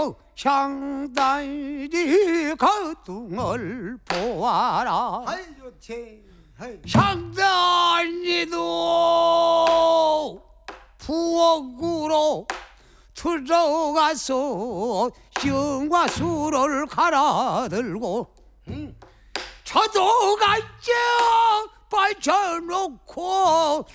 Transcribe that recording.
상단이 거둥을 보아라. 아이 좋지. 상단이도 부엌으로 들어가서 정과수를 갈아들고 저도가 이제 빠져놓고